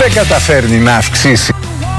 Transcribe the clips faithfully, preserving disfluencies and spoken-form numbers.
δεν καταφέρνει να αυξήσει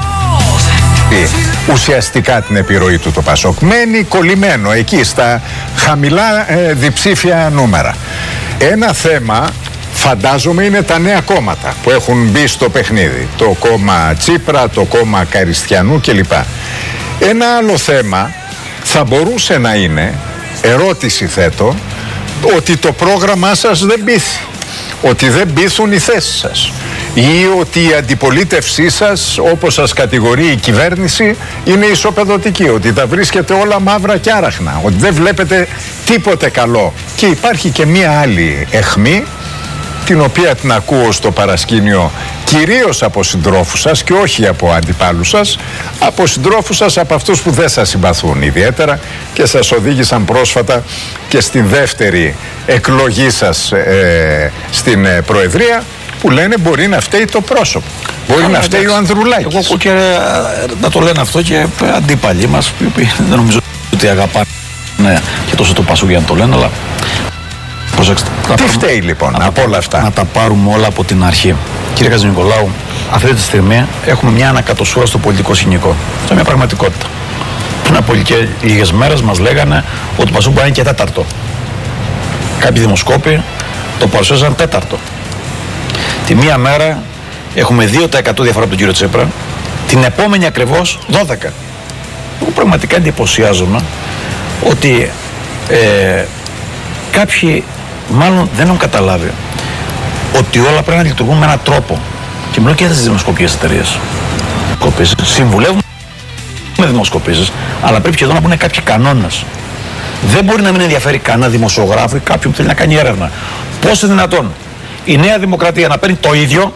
ουσιαστικά την επιρροή του το Πασόκ. Μένει κολλημένο εκεί στα χαμηλά ε, διψήφια νούμερα. Ένα θέμα φαντάζομαι είναι τα νέα κόμματα που έχουν μπει στο παιχνίδι. Το κόμμα Τσίπρα, το κόμμα Καριστιανού κλπ. Ένα άλλο θέμα θα μπορούσε να είναι, ερώτηση θέτω, ότι το πρόγραμμά σας δεν πείθει, ότι δεν πείθουν οι θέσεις σας ή ότι η αντιπολίτευσή σας, όπως σας κατηγορεί η κυβέρνηση, είναι ισοπεδωτική, ότι τα βρίσκετε όλα μαύρα και άραχνα, ότι δεν βλέπετε τίποτε καλό. Και υπάρχει και μία άλλη αιχμή, την οποία την ακούω στο παρασκήνιο κυρίως από συντρόφους σας και όχι από αντιπάλους σας, από συντρόφους σας, από αυτούς που δεν σας συμπαθούν ιδιαίτερα και σας οδήγησαν πρόσφατα και στην δεύτερη εκλογή σας ε, στην ε, Προεδρία, που λένε μπορεί να φταίει το πρόσωπο, μπορεί Άρα, να φταίει εντάξει. ο Ανδρουλάκης. Εγώ ακούω και να το λένε αυτό και αντίπαλοι μας, δεν νομίζω ότι αγαπάνε ναι, και τόσο το Πασόκ για να το λένε, αλλά προσέξτε. Τι φταίει λοιπόν να από τα, όλα αυτά? Να τα πάρουμε όλα από την αρχή. Κύριε Χατζηνικολάου, αυτή τη στιγμή έχουμε μια ανακατοσούρα στο πολιτικό σκηνικό. Αυτό είναι μια πραγματικότητα. Πριν από λίγες μέρες μας λέγανε ότι το Πασόκ μπορεί να είναι και τέταρτο. Κάποιοι δημοσκόποι το παρουσίαζαν τέταρτο. Τη μία μέρα έχουμε δύο τοις εκατό διαφορά από τον κύριο Τσίπρα, την επόμενη ακριβώς δώδεκα τοις εκατό. Εγώ πραγματικά εντυπωσιάζομαι ότι ε, κάποιοι μάλλον δεν έχουν καταλάβει ότι όλα πρέπει να λειτουργούν με έναν τρόπο. Και μιλώ και για τις δημοσκοπικές εταιρείες. Συμβουλεύουν με δημοσκοπήσεις, αλλά πρέπει και εδώ να πούνε κάποιοι κανόνες. Δεν μπορεί να μην ενδιαφέρει κανένα δημοσιογράφο ή κάποιον που θέλει να κάνει έρευνα. Πώς είναι δυνατόν η Νέα Δημοκρατία να παίρνει το ίδιο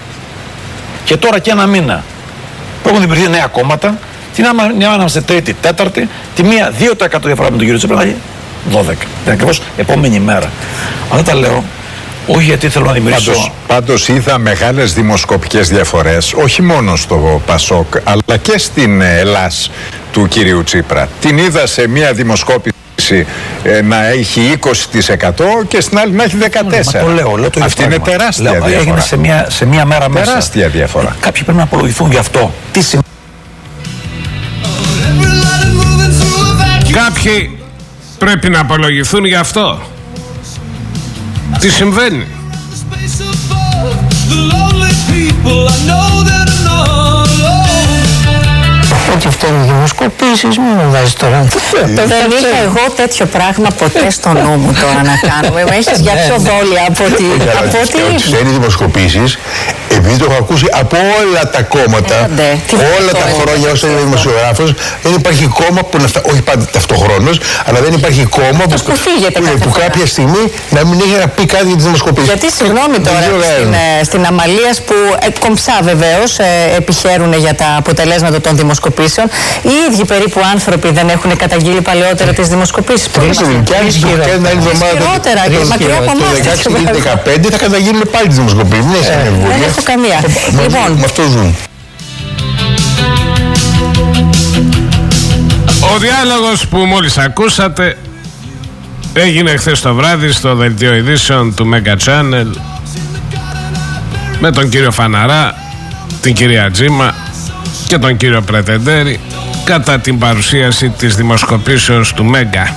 και τώρα και ένα μήνα που έχουν δημιουργηθεί νέα κόμματα, την άμα είμαστε τρίτη, τέταρτη, τη μία δύο τοις εκατό διαφορά με τον κύριο Τσίπρα να γίνει δώδεκα. Είναι ακριβώς επόμενη μέρα. Αλλά τα λέω όχι γιατί θέλω να δημιουργήσω. Πάντως, πάντως είδα μεγάλες δημοσκοπικές διαφορές, όχι μόνο στο Πασόκ, αλλά και στην Ελλάς του κυρίου Τσίπρα. Την είδα σε μια δημοσκόπηση ε, να έχει είκοσι τοις εκατό και στην άλλη να έχει δεκατέσσερα τοις εκατό. Μα το λέω, λέω το Αυτή είναι τεράστια λέω, διαφορά. Έγινε σε μια, σε μια μέρα μέσα. Τεράστια διαφορά. Ε, κάποιοι πρέπει να απολογηθούν γι' αυτό. Τι σημαίνει. Κάποιοι πρέπει να απολογηθούν γι' αυτό. Τι συμβαίνει? Ότι αυτό είναι δημοσκοπήσεις, μην μου βάζεις τώρα. Δεν είχα εγώ τέτοιο πράγμα ποτέ στο νου μου τώρα να κάνουμε. Με έχεις για πιο δόλια από ότι είπα. Είναι δημοσκοπήσεις, επειδή το έχω ακούσει από όλα τα κόμματα, όλα τα χρόνια όσο είναι δημοσιογράφος, δεν υπάρχει κόμμα που να φτάσει, όχι πάντα ταυτοχρόνως, αλλά δεν υπάρχει κόμμα που κάποια στιγμή να μην έχει να πει κάτι για τις δημοσκοπήσεις. Γιατί συγγνώμη τώρα στην Αμαλίας που κομψά βεβαίως επιχαίρουν για τα αποτελέσματα των δημοσκοπήσεων. Οι ίδιοι περίπου άνθρωποι δεν έχουν καταγγείλει παλαιότερα τις δημοσκοπήσεις. Και άλλοι την άλλη εβδομάδα το δεκαέξι και δεκαπέντε θα καταγγείλουν πάλι τις δημοσκοπήσεις. Δεν έχω καμία. Λοιπόν, με αυτό ζουν. Ο διάλογος που μόλις ακούσατε έγινε χθες το βράδυ στο δελτίο ειδήσεων του Mega Channel με τον κύριο Φαναρά, την κυρία Τζίμα και τον κύριο Πρετεντέρη κατά την παρουσίαση της δημοσκοπήσεως του Μέγκα,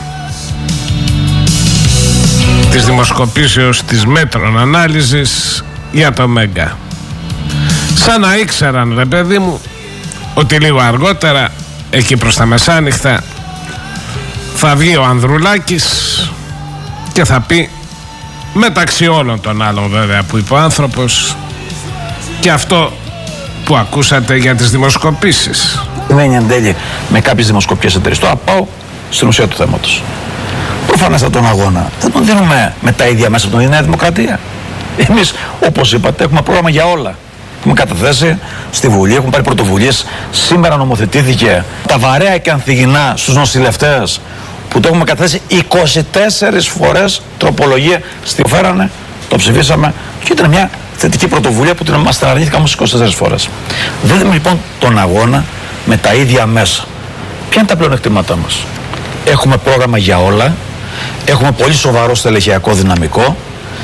της δημοσκοπήσεως της μέτρων ανάλυσης για το Μέγκα. Σαν να ήξεραν, ρε παιδί μου, ότι λίγο αργότερα, εκεί προς τα μεσάνυχτα, θα βγει ο Ανδρουλάκης και θα πει, μεταξύ όλων των άλλων βέβαια που είπε ο άνθρωπος, και αυτό που ακούσατε για τις δημοσκοπήσεις. Δεν είναι εν τέλει με κάποιες δημοσκοπικές εταιρείες. Τώρα πάω στην ουσία του θέματος. Προφανώς τον αγώνα δεν τον δίνουμε με τα ίδια μέσα από την Νέα Δημοκρατία. Εμείς, όπως είπατε, έχουμε πρόγραμμα για όλα. Έχουμε καταθέσει στη Βουλή, έχουμε πάρει πρωτοβουλίες. Σήμερα νομοθετήθηκε τα βαρέα και ανθυγινά στους νοσηλευτές που το έχουμε καταθέσει είκοσι τέσσερις φορές τροπολογία. Στη φέρανε, το ψηφίσαμε και ήταν μια θετική πρωτοβουλία που την μας την αρνήθηκαν όμως είκοσι τέσσερις φορές. Δεν δίνουμε λοιπόν τον αγώνα με τα ίδια μέσα. Ποια είναι τα πλεονεκτήματά μας? Έχουμε πρόγραμμα για όλα, έχουμε πολύ σοβαρό στελεχειακό δυναμικό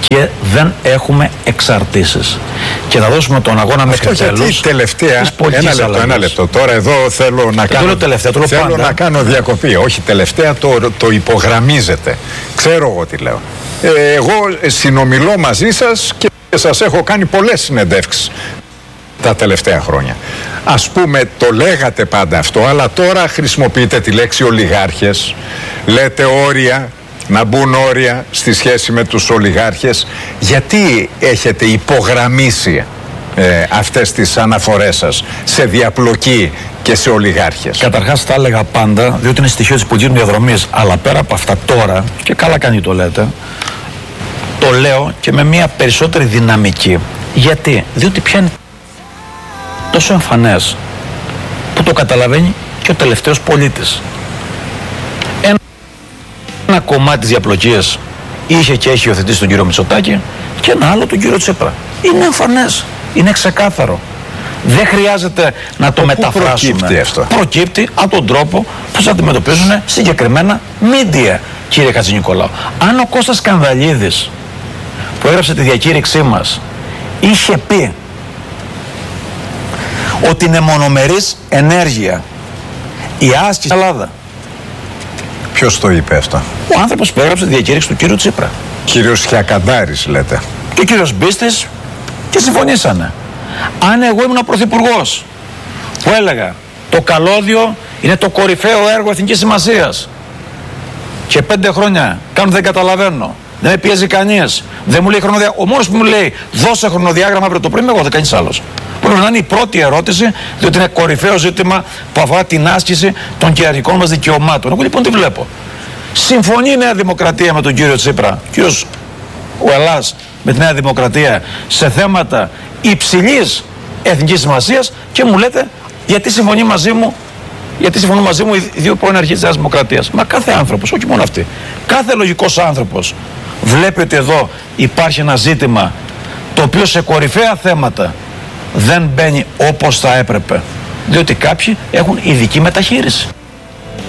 και δεν έχουμε εξαρτήσεις. Και να δώσουμε τον αγώνα μέχρι τέλους. Τελευταία, ένα λεπτό, ένα λεπτό. Τώρα εδώ θέλω να, κάνω, τελευταία, το θέλω να κάνω διακοπή. Όχι τελευταία, το, το υπογραμμίζετε. Ξέρω εγώ τι λέω. Ε, εγώ συνομιλώ μαζί σας και σας έχω κάνει πολλές συνεντεύξεις τα τελευταία χρόνια. Ας πούμε, το λέγατε πάντα αυτό, αλλά τώρα χρησιμοποιείτε τη λέξη ολιγάρχες, λέτε όρια, να μπουν όρια στη σχέση με τους ολιγάρχες. Γιατί έχετε υπογραμμίσει ε, αυτές τις αναφορές σας σε διαπλοκή και σε ολιγάρχες? Καταρχάς τα έλεγα πάντα, διότι είναι στοιχείο της πολιτικής διαδρομής, αλλά πέρα από αυτά τώρα, και καλά κάνει το λέτε, το λέω και με μια περισσότερη δυναμική. Γιατί? Διότι πια είναι τόσο εμφανές που το καταλαβαίνει και ο τελευταίος πολίτης. Ένα, ένα κομμάτι της διαπλοκής είχε και έχει υιοθετήσει τον κύριο Μητσοτάκη και ένα άλλο τον κύριο Τσίπρα. Είναι εμφανές, είναι ξεκάθαρο. Δεν χρειάζεται να το, το μεταφράσουμε. Προκύπτει αυτό? Προκύπτει από τον τρόπο που σας αντιμετωπίζουν συγκεκριμένα media, κύριε Χατζηνικολάου. Αν ο Κώστας Σκανδαλίδης, που έγραψε τη διακήρυξή μας, είχε πει ότι είναι μονομερής ενέργεια η άσκηση στην Ελλάδα. Ποιος το είπε αυτό? Ο άνθρωπος που έγραψε τη διακήρυξη του κύριου Τσίπρα. Κύριος Χιακαντάρης λέτε. Και ο κύριος Μπίστης, και συμφωνήσανε. Αν εγώ ήμουν πρωθυπουργός που έλεγα το καλώδιο είναι το κορυφαίο έργο εθνικής σημασίας και πέντε χρόνια κάνω δεν καταλαβαίνω, δεν με πιέζει κανείς, δεν μου λέει χρονοδιάγραμμα, ο μόνος που μου λέει δώσε χρονοδιάγραμμα αύριο το πρωί είμαι εγώ, δεν κανείς άλλος. Πρέπει να είναι η πρώτη ερώτηση, διότι είναι κορυφαίο ζήτημα που αφορά την άσκηση των κυριαρχικών μας δικαιωμάτων. Εγώ λοιπόν τι βλέπω? Συμφωνεί η Νέα Δημοκρατία με τον κύριο Τσίπρα, ο κύριος ο Ελλάς με τη Νέα Δημοκρατία σε θέματα υψηλής εθνικής σημασίας και μου λέτε γιατί συμφωνεί μαζί μου, γιατί συμφωνούν μαζί μου οι δύο πρώην αρχές της Νέας Δημοκρατίας. Μα κάθε άνθρωπος, όχι μόνο αυτοί, κάθε λογικός άνθρωπος βλέπει ότι εδώ υπάρχει ένα ζήτημα το οποίο σε κορυφαία θέματα δεν μπαίνει όπως θα έπρεπε, διότι κάποιοι έχουν ειδική μεταχείριση.